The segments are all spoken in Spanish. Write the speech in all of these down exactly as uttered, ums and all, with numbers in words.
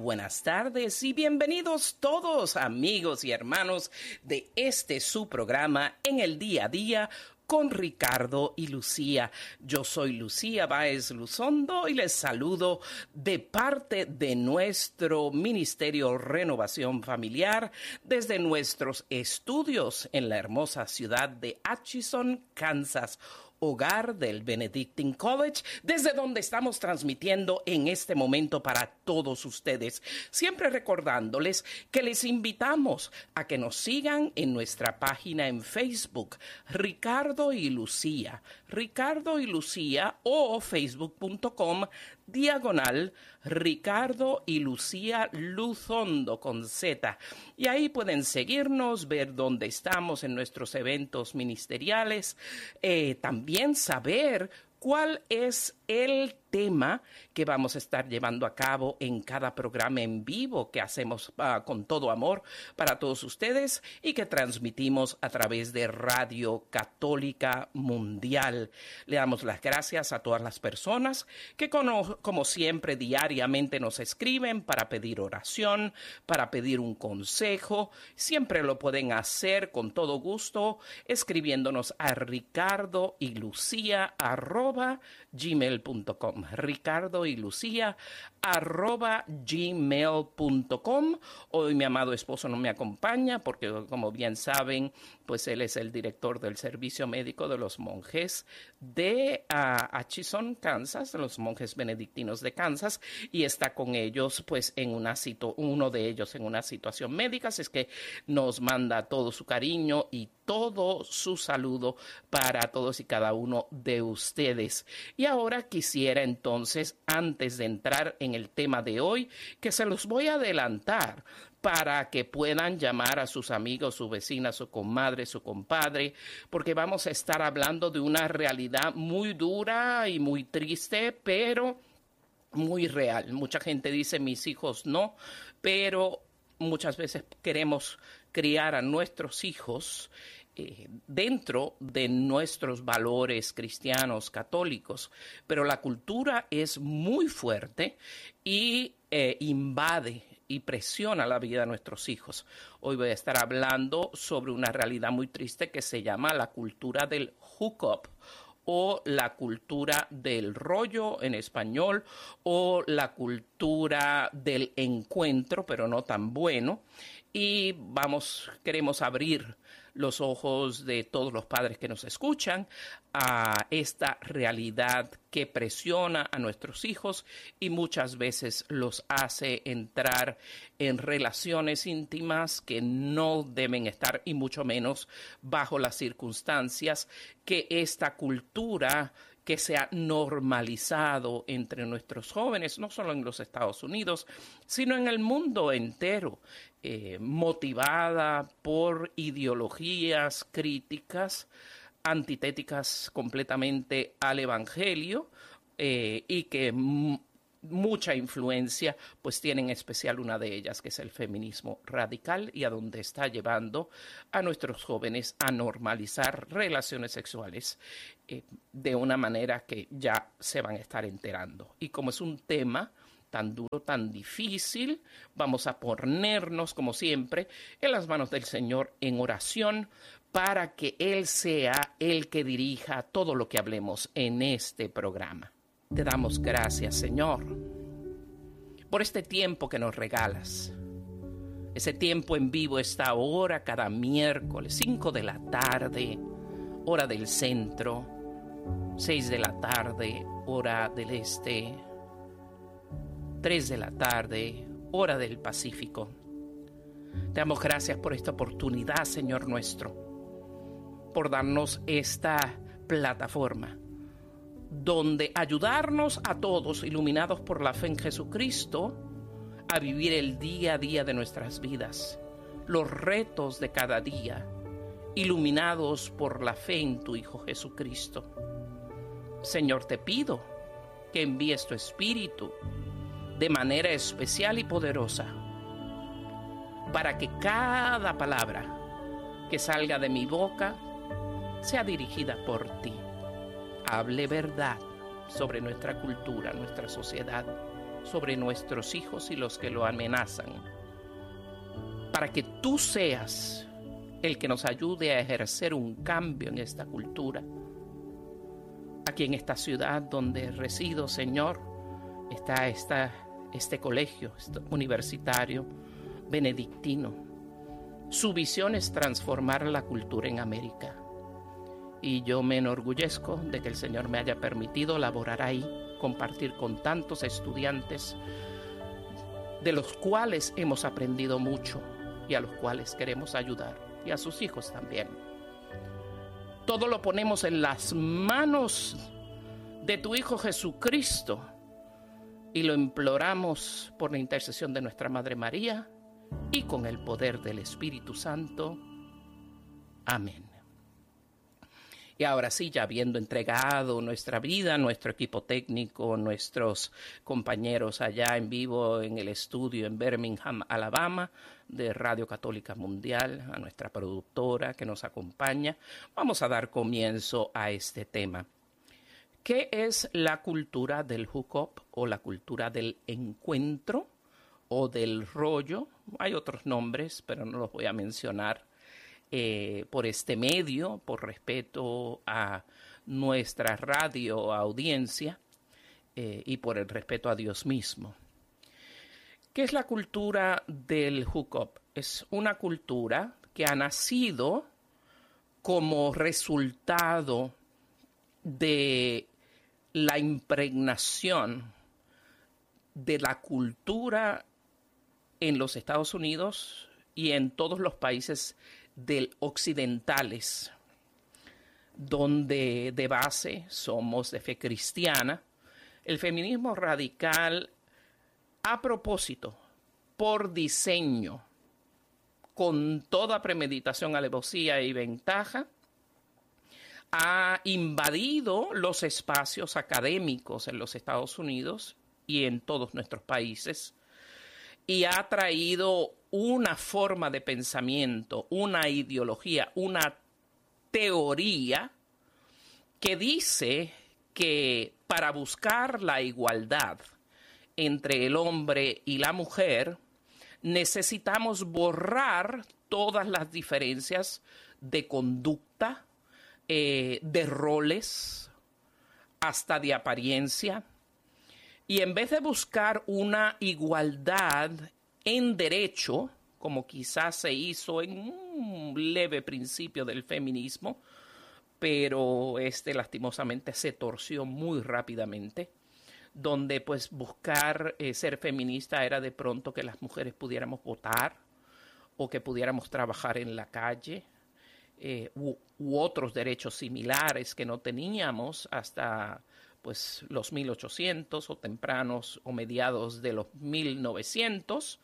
buenas tardes y bienvenidos todos amigos y hermanos de este su programa En el Día a Día con Ricardo y Lucía. Yo soy Lucía Báez Luzondo y les saludo de parte de nuestro Ministerio Renovación Familiar desde nuestros estudios en la hermosa ciudad de Atchison, Kansas, hogar del Benedictine College, desde donde estamos transmitiendo en este momento para todos ustedes. Siempre recordándoles que les invitamos a que nos sigan en nuestra página en Facebook, Ricardo y Lucía, Ricardo y Lucía, o facebook punto com diagonal Ricardo y Lucía Luzondo con Z. Y ahí pueden seguirnos, ver dónde estamos en nuestros eventos ministeriales, eh, también saber cuál es el tema que vamos a estar llevando a cabo en cada programa en vivo que hacemos uh, con todo amor para todos ustedes y que transmitimos a través de Radio Católica Mundial. Le damos las gracias a todas las personas que como, como siempre diariamente nos escriben para pedir oración, para pedir un consejo. Siempre lo pueden hacer con todo gusto escribiéndonos a Ricardo y Lucía arroba gmail punto com. Ricardo y Lucía arroba gmail punto com. Hoy mi amado esposo no me acompaña porque, como bien saben, pues él es el director del servicio médico de los monjes de uh, Atchison, Kansas, de los monjes benedictinos de Kansas, y está con ellos, pues, en una situ- uno de ellos en una situación médica, así es que nos manda todo su cariño y todo su saludo para todos y cada uno de ustedes. Y ahora quisiera entonces, antes de entrar en el tema de hoy, que se los voy a adelantar para que puedan llamar a sus amigos, su vecina, su comadre, su compadre, porque vamos a estar hablando de una realidad muy dura y muy triste, pero muy real. Mucha gente dice, mis hijos no, pero muchas veces queremos criar a nuestros hijos Eh, dentro de nuestros valores cristianos, católicos, pero la cultura es muy fuerte y eh, invade y presiona la vida de nuestros hijos. Hoy voy a estar hablando sobre una realidad muy triste que se llama la cultura del hookup, o la cultura del rollo en español, o la cultura del encuentro, pero no tan bueno. Y vamos, queremos abrir los ojos de todos los padres que nos escuchan a esta realidad que presiona a nuestros hijos y muchas veces los hace entrar en relaciones íntimas que no deben estar, y mucho menos bajo las circunstancias que esta cultura que se ha normalizado entre nuestros jóvenes, no solo en los Estados Unidos, sino en el mundo entero, eh, motivada por ideologías críticas, antitéticas completamente al Evangelio, eh, y que m- mucha influencia pues tiene, en especial una de ellas, que es el feminismo radical, y a donde está llevando a nuestros jóvenes a normalizar relaciones sexuales eh, de una manera que ya se van a estar enterando. Y como es un tema tan duro, tan difícil, vamos a ponernos, como siempre, en las manos del Señor en oración para que Él sea el que dirija todo lo que hablemos en este programa. Te damos gracias, Señor, por este tiempo que nos regalas. Ese tiempo en vivo, esta hora, cada miércoles, cinco de la tarde, hora del centro, seis de la tarde, hora del este, tres de la tarde, hora del Pacífico. Te damos gracias por esta oportunidad, Señor nuestro, por darnos esta plataforma donde ayudarnos a todos, iluminados por la fe en Jesucristo, a vivir el día a día de nuestras vidas, los retos de cada día, iluminados por la fe en tu Hijo Jesucristo. Señor, te pido que envíes tu Espíritu de manera especial y poderosa para que cada palabra que salga de mi boca sea dirigida por ti. Hable verdad sobre nuestra cultura, nuestra sociedad, sobre nuestros hijos y los que lo amenazan, para que tú seas el que nos ayude a ejercer un cambio en esta cultura. Aquí en esta ciudad donde resido, Señor, está esta, este colegio este universitario benedictino. Su visión es transformar la cultura en América. Y yo me enorgullezco de que el Señor me haya permitido laborar ahí, compartir con tantos estudiantes, de los cuales hemos aprendido mucho y a los cuales queremos ayudar, y a sus hijos también. Todo lo ponemos en las manos de tu Hijo Jesucristo y lo imploramos por la intercesión de nuestra Madre María y con el poder del Espíritu Santo. Amén. Y ahora sí, ya habiendo entregado nuestra vida, nuestro equipo técnico, nuestros compañeros allá en vivo en el estudio en Birmingham, Alabama, de Radio Católica Mundial, a nuestra productora que nos acompaña, vamos a dar comienzo a este tema. ¿Qué es la cultura del hookup o la cultura del encuentro o del rollo? Hay otros nombres, pero no los voy a mencionar. Eh, por este medio, por respeto a nuestra radio audiencia eh, y por el respeto a Dios mismo. ¿Qué es la cultura del hookup? Es una cultura que ha nacido como resultado de la impregnación de la cultura en los Estados Unidos y en todos los países del occidentales, donde de base somos de fe cristiana. El feminismo radical, a propósito, por diseño, con toda premeditación, alevosía y ventaja, ha invadido los espacios académicos en los Estados Unidos y en todos nuestros países, y ha traído una forma de pensamiento, una ideología, una teoría que dice que para buscar la igualdad entre el hombre y la mujer necesitamos borrar todas las diferencias de conducta, eh, de roles, hasta de apariencia. Y en vez de buscar una igualdad en derecho, como quizás se hizo en un leve principio del feminismo, pero este lastimosamente se torció muy rápidamente, donde pues buscar eh, ser feminista era de pronto que las mujeres pudiéramos votar o que pudiéramos trabajar en la calle eh, u, u otros derechos similares que no teníamos hasta pues los mil ochocientos o tempranos o mediados de los mil novecientos.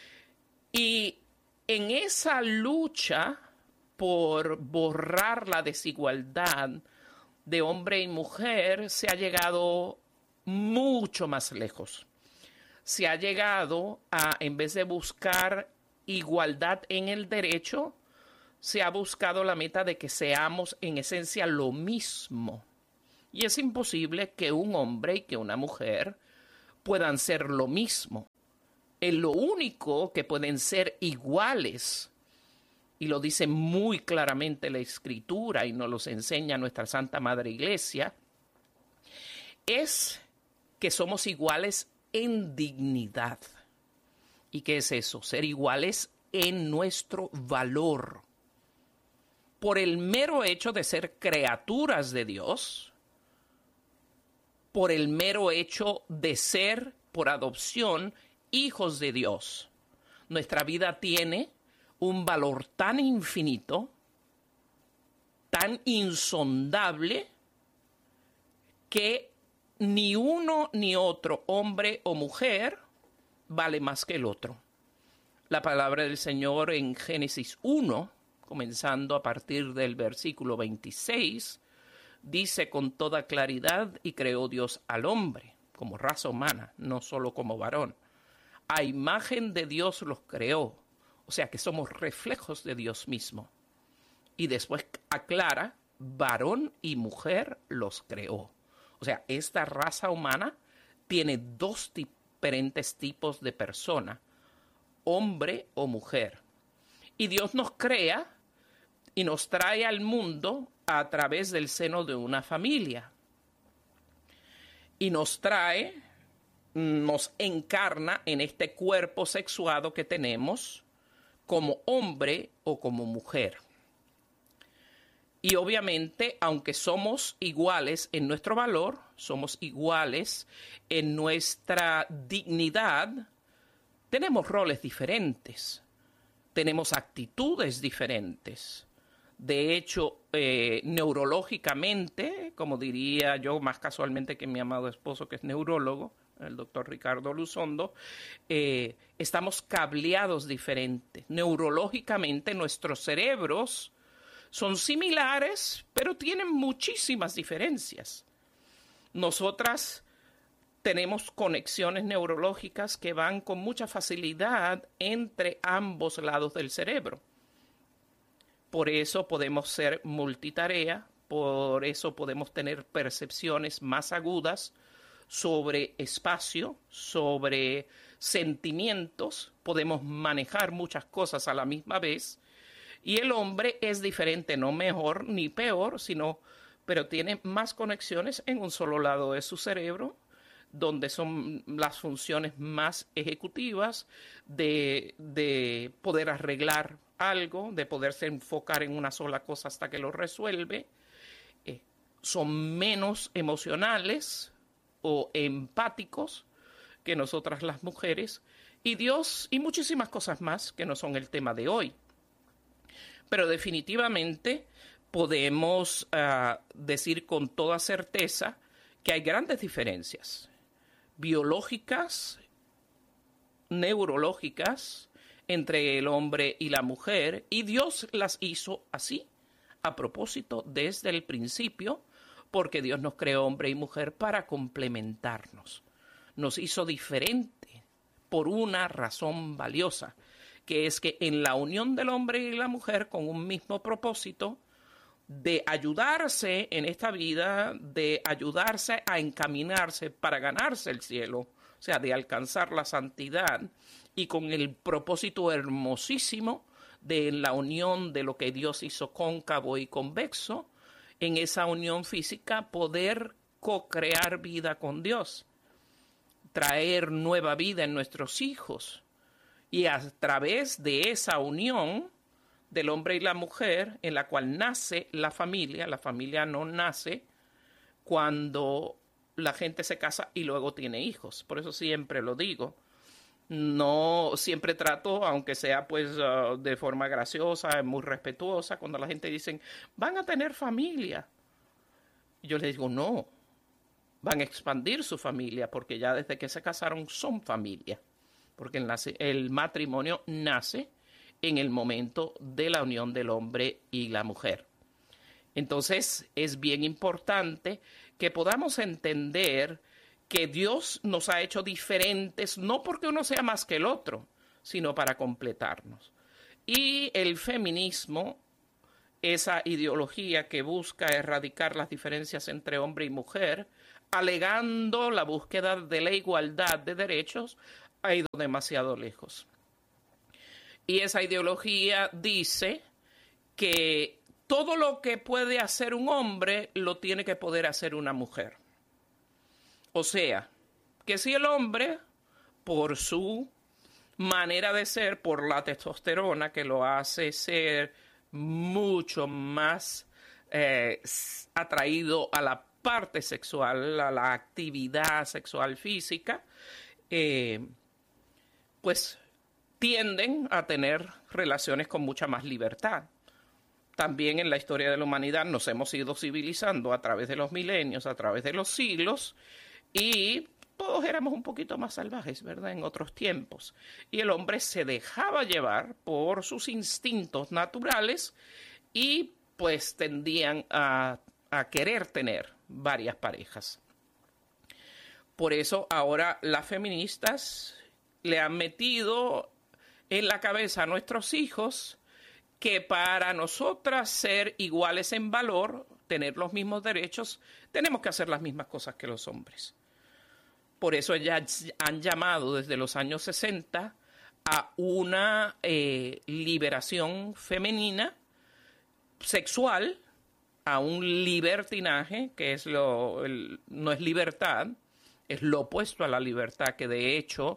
Y en esa lucha por borrar la desigualdad de hombre y mujer se ha llegado mucho más lejos. Se ha llegado a, en vez de buscar igualdad en el derecho, se ha buscado la meta de que seamos en esencia lo mismo. Y es imposible que un hombre y que una mujer puedan ser lo mismo. En lo único que pueden ser iguales, y lo dice muy claramente la Escritura y nos lo enseña nuestra Santa Madre Iglesia, es que somos iguales en dignidad. ¿Y qué es eso? Ser iguales en nuestro valor. Por el mero hecho de ser criaturas de Dios, por el mero hecho de ser, por adopción, hijos de Dios. Nuestra vida tiene un valor tan infinito, tan insondable, que ni uno ni otro, hombre o mujer, vale más que el otro. La palabra del Señor en Génesis uno, comenzando a partir del versículo veintiséis, dice con toda claridad: y creó Dios al hombre como raza humana, no solo como varón. A imagen de Dios los creó, o sea que somos reflejos de Dios mismo. Y después aclara: varón y mujer los creó. O sea, esta raza humana tiene dos, diferentes tipos de persona, hombre o mujer. Y Dios nos crea y nos trae al mundo a través del seno de una familia. Y nos trae, nos encarna en este cuerpo sexuado que tenemos como hombre o como mujer. Y obviamente, aunque somos iguales en nuestro valor, somos iguales en nuestra dignidad, tenemos roles diferentes, tenemos actitudes diferentes. De hecho, eh, neurológicamente, como diría yo más casualmente que mi amado esposo, que es neurólogo, el doctor Ricardo Luzondo, eh, estamos cableados diferentes. Neurológicamente, nuestros cerebros son similares, pero tienen muchísimas diferencias. Nosotras tenemos conexiones neurológicas que van con mucha facilidad entre ambos lados del cerebro. Por eso podemos ser multitarea, por eso podemos tener percepciones más agudas sobre espacio, sobre sentimientos, podemos manejar muchas cosas a la misma vez. Y el hombre es diferente, no mejor ni peor, sino, pero tiene más conexiones en un solo lado de su cerebro, donde son las funciones más ejecutivas de, de poder arreglar algo, de poderse enfocar en una sola cosa hasta que lo resuelve. Eh, son menos emocionales o empáticos que nosotras las mujeres, y Dios y muchísimas cosas más que no son el tema de hoy. Pero definitivamente podemos uh, decir con toda certeza que hay grandes diferencias biológicas, neurológicas, entre el hombre y la mujer, y Dios las hizo así, a propósito, desde el principio, porque Dios nos creó hombre y mujer para complementarnos. Nos hizo diferente por una razón valiosa, que es que en la unión del hombre y la mujer con un mismo propósito de ayudarse en esta vida, de ayudarse a encaminarse para ganarse el cielo, o sea, de alcanzar la santidad, y con el propósito hermosísimo de la unión de lo que Dios hizo cóncavo y convexo, en esa unión física poder co-crear vida con Dios, traer nueva vida en nuestros hijos. Y a través de esa unión del hombre y la mujer, en la cual nace la familia, la familia no nace cuando la gente se casa y luego tiene hijos. Por eso siempre lo digo. No siempre trato, aunque sea pues uh, de forma graciosa, muy respetuosa, cuando la gente dice, van a tener familia. Yo les digo, no, van a expandir su familia, porque ya desde que se casaron son familia. Porque el, nace, el matrimonio nace en el momento de la unión del hombre y la mujer. Entonces, es bien importante que podamos entender que Dios nos ha hecho diferentes, no porque uno sea más que el otro, sino para completarnos. Y el feminismo, esa ideología que busca erradicar las diferencias entre hombre y mujer, alegando la búsqueda de la igualdad de derechos, ha ido demasiado lejos. Y esa ideología dice que todo lo que puede hacer un hombre lo tiene que poder hacer una mujer. O sea, que si el hombre, por su manera de ser, por la testosterona que lo hace ser mucho más eh, atraído a la parte sexual, a la actividad sexual física, eh, pues tienden a tener relaciones con mucha más libertad. También en la historia de la humanidad nos hemos ido civilizando a través de los milenios, a través de los siglos, y todos éramos un poquito más salvajes, ¿verdad?, en otros tiempos. Y el hombre se dejaba llevar por sus instintos naturales y pues tendían a, a querer tener varias parejas. Por eso ahora las feministas le han metido en la cabeza a nuestros hijos que para nosotras ser iguales en valor, tener los mismos derechos, tenemos que hacer las mismas cosas que los hombres. Por eso ya han llamado desde los años sesenta a una eh, liberación femenina sexual, a un libertinaje, que es lo, el, no es libertad, es lo opuesto a la libertad, que de hecho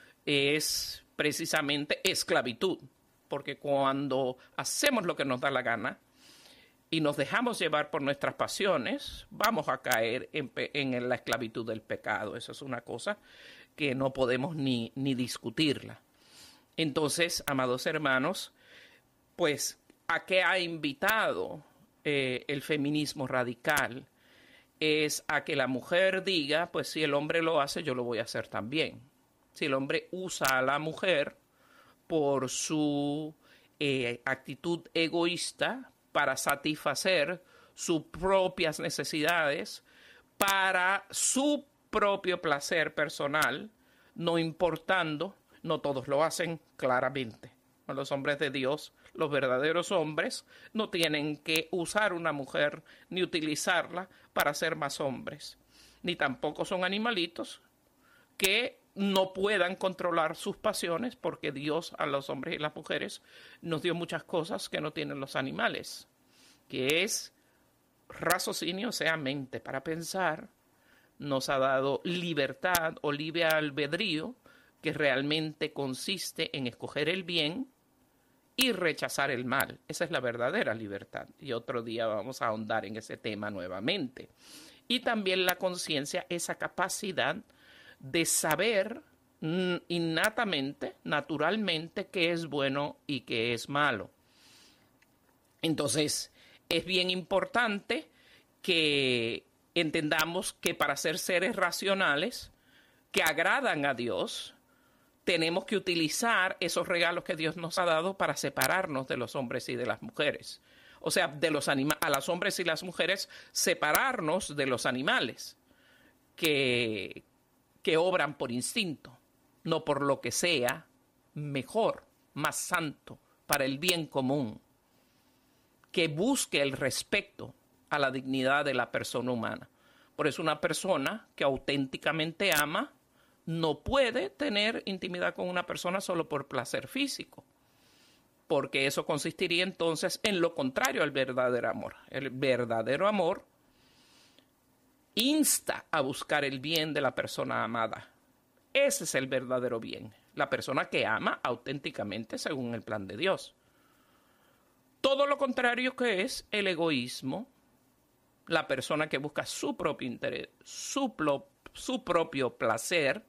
es precisamente esclavitud, porque cuando hacemos lo que nos da la gana y nos dejamos llevar por nuestras pasiones, vamos a caer en, en la esclavitud del pecado. Eso es una cosa que no podemos ni, ni discutirla. Entonces, amados hermanos, pues, ¿a qué ha invitado eh, el feminismo radical? Es a que la mujer diga, pues si el hombre lo hace, yo lo voy a hacer también. Si el hombre usa a la mujer por su eh, actitud egoísta para satisfacer sus propias necesidades, para su propio placer personal, no importando, no todos lo hacen claramente. Los hombres de Dios, los verdaderos hombres, no tienen que usar una mujer ni utilizarla para ser más hombres. Ni tampoco son animalitos que no puedan controlar sus pasiones, porque Dios a los hombres y las mujeres nos dio muchas cosas que no tienen los animales, que es raciocinio, o sea, mente para pensar. Nos ha dado libertad o libre albedrío, que realmente consiste en escoger el bien y rechazar el mal. Esa es la verdadera libertad. Y otro día vamos a ahondar en ese tema nuevamente. Y también la conciencia, esa capacidad de saber innatamente, naturalmente, qué es bueno y qué es malo. Entonces, es bien importante que entendamos que para ser seres racionales que agradan a Dios, tenemos que utilizar esos regalos que Dios nos ha dado para separarnos de los hombres y de las mujeres. O sea, de los anima- a los hombres y las mujeres, separarnos de los animales que, que obran por instinto, no por lo que sea mejor, más santo, para el bien común, que busque el respeto a la dignidad de la persona humana. Por eso una persona que auténticamente ama no puede tener intimidad con una persona solo por placer físico, porque eso consistiría entonces en lo contrario al verdadero amor. El verdadero amor insta a buscar el bien de la persona amada. Ese es el verdadero bien, la persona que ama auténticamente según el plan de Dios. Todo lo contrario que es el egoísmo, la persona que busca su propio interés, su, pro, su propio placer,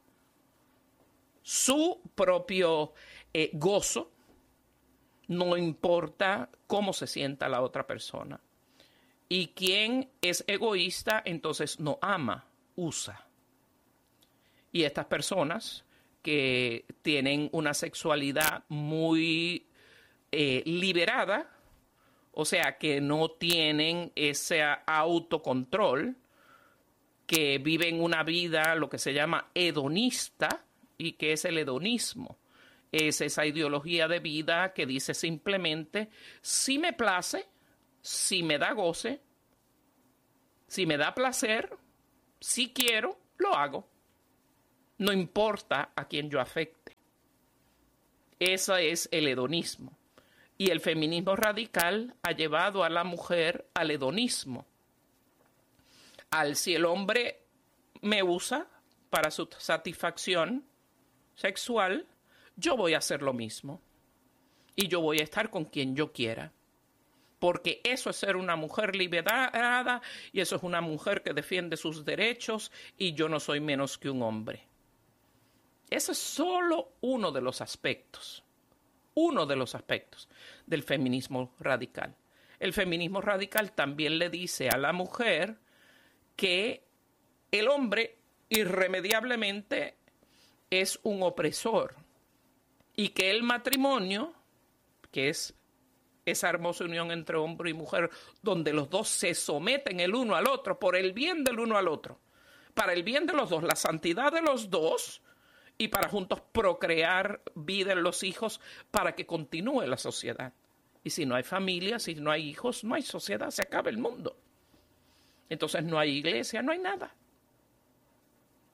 su propio eh, gozo, no importa cómo se sienta la otra persona. Y quien es egoísta, entonces no ama, usa. Y estas personas que tienen una sexualidad muy eh, liberada, o sea, que no tienen ese autocontrol, que viven una vida, lo que se llama hedonista. ¿Y qué es el hedonismo? Es esa ideología de vida que dice simplemente, si me place, si me da goce, si me da placer, si quiero, lo hago. No importa a quién yo afecte. Ese es el hedonismo. Y el feminismo radical ha llevado a la mujer al hedonismo. Al si el hombre me usa para su satisfacción sexual, yo voy a hacer lo mismo. Y yo voy a estar con quien yo quiera. Porque eso es ser una mujer liberada y eso es una mujer que defiende sus derechos y yo no soy menos que un hombre. Ese es solo uno de los aspectos, uno de los aspectos del feminismo radical. El feminismo radical también le dice a la mujer que el hombre irremediablemente es un opresor y que el matrimonio, que es esa hermosa unión entre hombre y mujer, donde los dos se someten el uno al otro por el bien del uno al otro, para el bien de los dos, la santidad de los dos, y para juntos procrear vida en los hijos para que continúe la sociedad. Y si no hay familia, si no hay hijos, no hay sociedad, se acaba el mundo. Entonces no hay iglesia, no hay nada.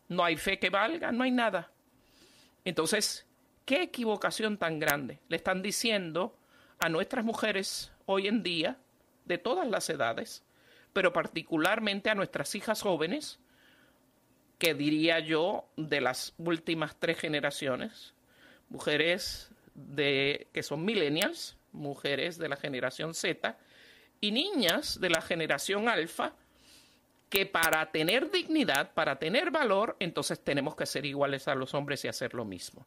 No hay fe que valga, no hay nada. Entonces, ¿qué equivocación tan grande? Le están diciendo a nuestras mujeres hoy en día, de todas las edades, pero particularmente a nuestras hijas jóvenes, que diría yo de las últimas tres generaciones, mujeres de, que son millennials, mujeres de la generación Z, y niñas de la generación alfa, que para tener dignidad, para tener valor, entonces tenemos que ser iguales a los hombres y hacer lo mismo.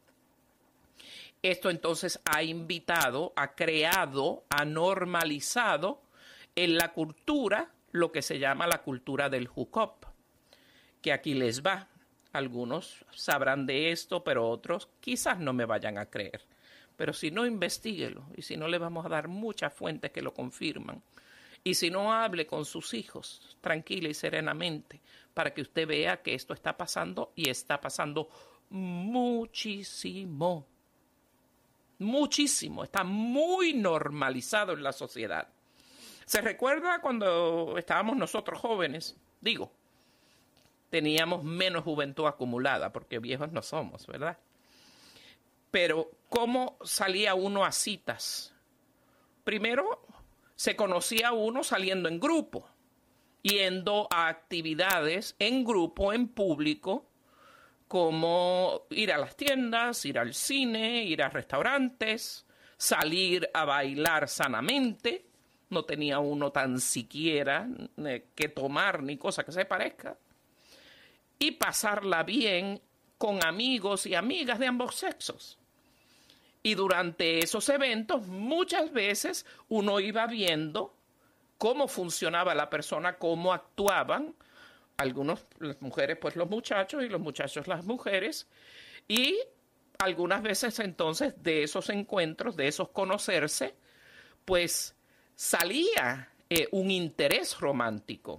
Esto entonces ha invitado, ha creado, ha normalizado en la cultura lo que se llama la cultura del hookup, que aquí les va. Algunos sabrán de esto, pero otros quizás no me vayan a creer. Pero si no, investíguelo, y si no, le vamos a dar muchas fuentes que lo confirman. Y si no, hable con sus hijos tranquila y serenamente para que usted vea que esto está pasando y está pasando muchísimo. Muchísimo. Está muy normalizado en la sociedad. ¿Se recuerda cuando estábamos nosotros jóvenes? Digo, teníamos menos juventud acumulada porque viejos no somos, ¿verdad? Pero ¿cómo salía uno a citas? Primero, se conocía uno saliendo en grupo, yendo a actividades en grupo, en público, como ir a las tiendas, ir al cine, ir a restaurantes, salir a bailar sanamente. No tenía uno tan siquiera que tomar ni cosa que se parezca. Y pasarla bien con amigos y amigas de ambos sexos. Y durante esos eventos, muchas veces uno iba viendo cómo funcionaba la persona, cómo actuaban. Algunos, las mujeres, pues los muchachos, y los muchachos, las mujeres. Y algunas veces entonces de esos encuentros, de esos conocerse, pues salía eh, un interés romántico.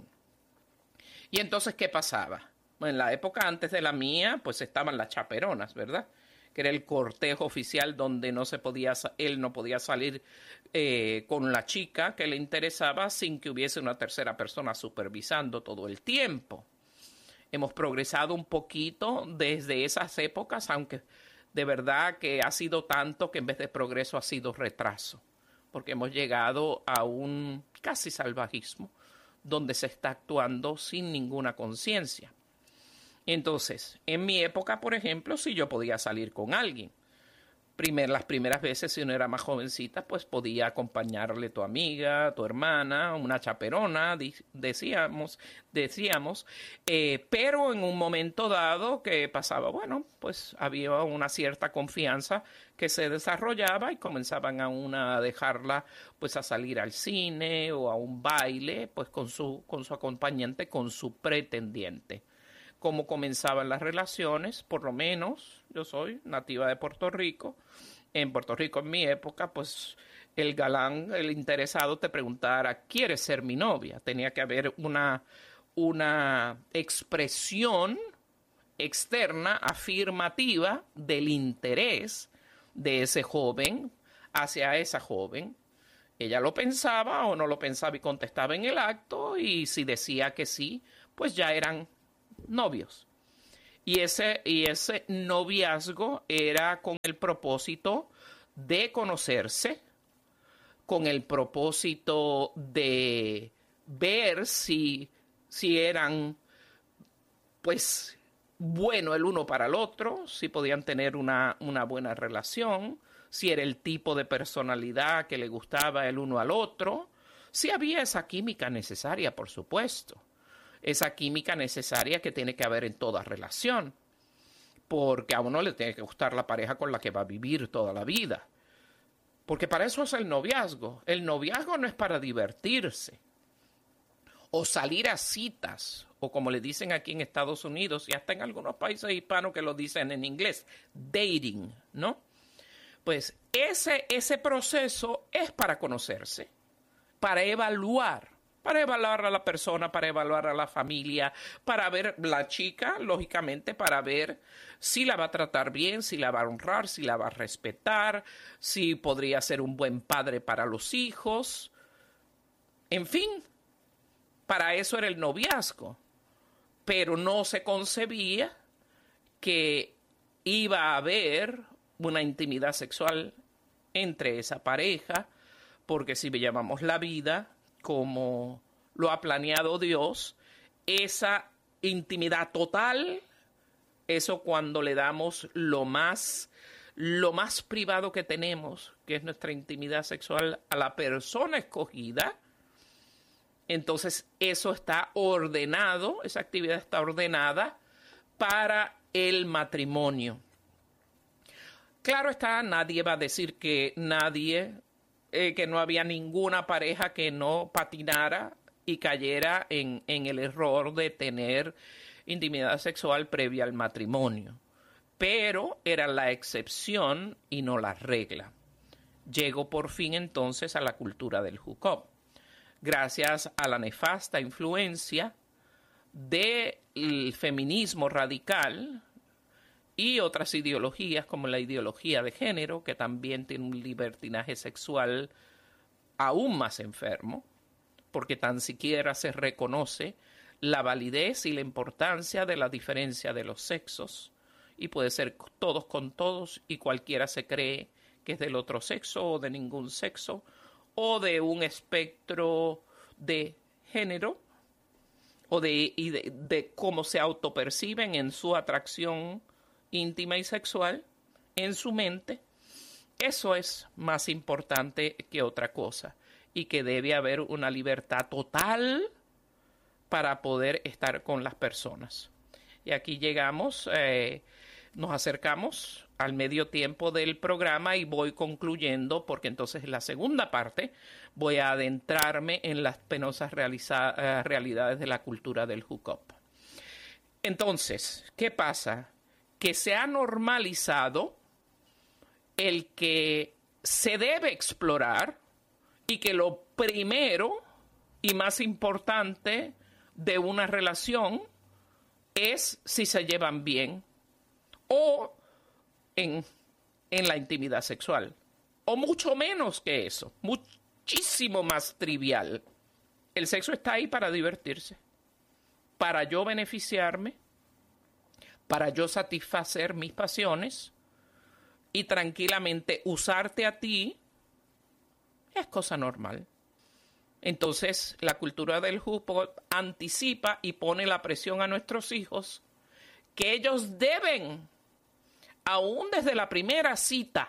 Y entonces, ¿qué pasaba? En la época antes de la mía, pues estaban las chaperonas, ¿verdad? Que era el cortejo oficial donde no se podía, él no podía salir eh, con la chica que le interesaba sin que hubiese una tercera persona supervisando todo el tiempo. Hemos progresado un poquito desde esas épocas, aunque de verdad que ha sido tanto que en vez de progreso ha sido retraso, porque hemos llegado a un casi salvajismo donde se está actuando sin ninguna conciencia. Entonces, en mi época, por ejemplo, si yo podía salir con alguien, Primer, las primeras veces, si uno era más jovencita, pues podía acompañarle tu amiga, tu hermana, una chaperona, decíamos, decíamos eh, pero en un momento dado que pasaba, bueno, pues había una cierta confianza que se desarrollaba y comenzaban a una a dejarla pues a salir al cine o a un baile, pues con su, con su acompañante, con su pretendiente. Cómo comenzaban las relaciones, por lo menos, yo soy nativa de Puerto Rico. En Puerto Rico, en mi época, pues el galán, el interesado, te preguntara, ¿quieres ser mi novia? Tenía que haber una, una expresión externa, afirmativa, del interés de ese joven hacia esa joven. Ella lo pensaba o no lo pensaba y contestaba en el acto, y si decía que sí, pues ya eran novios. Y ese, y ese noviazgo era con el propósito de conocerse, con el propósito de ver si, si eran pues bueno el uno para el otro, si podían tener una, una buena relación, si era el tipo de personalidad que le gustaba el uno al otro, si había esa química necesaria, por supuesto. Esa química necesaria que tiene que haber en toda relación, porque a uno le tiene que gustar la pareja con la que va a vivir toda la vida, porque para eso es el noviazgo. El noviazgo no es para divertirse o salir a citas, o como le dicen aquí en Estados Unidos y hasta en algunos países hispanos que lo dicen en inglés, dating, ¿no? Pues ese, ese proceso es para conocerse, para evaluar. Para evaluar a la persona, para evaluar a la familia, para ver la chica, lógicamente, para ver si la va a tratar bien, si la va a honrar, si la va a respetar, si podría ser un buen padre para los hijos. En fin, para eso era el noviazgo. Pero no se concebía que iba a haber una intimidad sexual entre esa pareja, porque si llamamos la vida como lo ha planeado Dios, esa intimidad total, eso cuando le damos lo más, lo más privado que tenemos, que es nuestra intimidad sexual, a la persona escogida, entonces eso está ordenado, esa actividad está ordenada para el matrimonio. Claro está, nadie va a decir que nadie, eh, que no había ninguna pareja que no patinara y cayera en, en el error de tener intimidad sexual previa al matrimonio. Pero era la excepción y no la regla. Llegó por fin entonces a la cultura del hookup, gracias a la nefasta influencia del feminismo radical y otras ideologías como la ideología de género, que también tiene un libertinaje sexual aún más enfermo, porque tan siquiera se reconoce la validez y la importancia de la diferencia de los sexos, y puede ser todos con todos y cualquiera se cree que es del otro sexo o de ningún sexo o de un espectro de género o de, y de, de cómo se autoperciben en su atracción íntima y sexual, en su mente. Eso es más importante que otra cosa, y que debe haber una libertad total para poder estar con las personas. Y aquí llegamos, eh, nos acercamos al medio tiempo del programa y voy concluyendo, porque entonces en la segunda parte voy a adentrarme en las penosas realiza- uh, realidades de la cultura del hookup. Entonces, ¿qué pasa? Que se ha normalizado el que se debe explorar y que lo primero y más importante de una relación es si se llevan bien o en, en la intimidad sexual, o mucho menos que eso, muchísimo más trivial. El sexo está ahí para divertirse, para yo beneficiarme, para yo satisfacer mis pasiones y tranquilamente usarte a ti es cosa normal. Entonces, la cultura del hookup anticipa y pone la presión a nuestros hijos que ellos deben, aún desde la primera cita,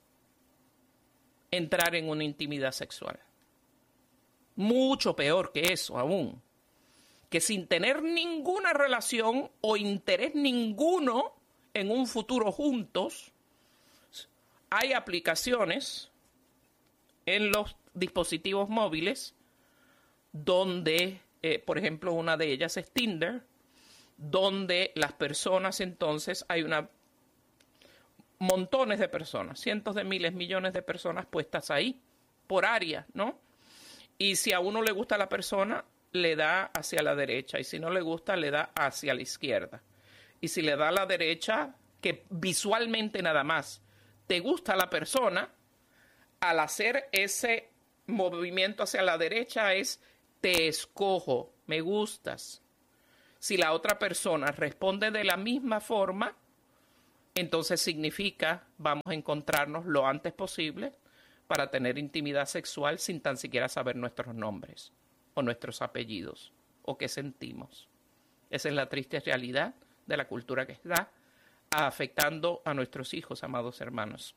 entrar en una intimidad sexual. Mucho peor que eso aún, que sin tener ninguna relación o interés ninguno en un futuro juntos, hay aplicaciones en los dispositivos móviles donde, eh, por ejemplo, una de ellas es Tinder, donde las personas entonces, hay una montones de personas, cientos de miles, millones de personas puestas ahí, por área, ¿no? Y si a uno le gusta la persona, le da hacia la derecha, y si no le gusta, le da hacia la izquierda. Y si le da a la derecha, que visualmente nada más te gusta la persona, al hacer ese movimiento hacia la derecha es te escojo, me gustas. Si la otra persona responde de la misma forma, entonces significa vamos a encontrarnos lo antes posible para tener intimidad sexual sin tan siquiera saber nuestros nombres o nuestros apellidos o qué sentimos. Esa es la triste realidad de la cultura que está afectando a nuestros hijos, amados hermanos.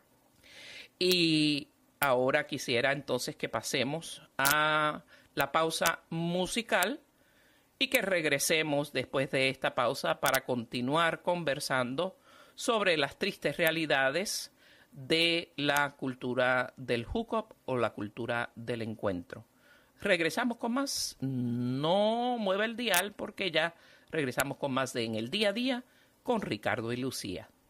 Y ahora quisiera entonces que pasemos a la pausa musical y que regresemos después de esta pausa para continuar conversando sobre las tristes realidades de la cultura del hookup o la cultura del encuentro. Regresamos con más. No mueva el dial porque ya regresamos con más de En el Día a Día con Ricardo y Lucía.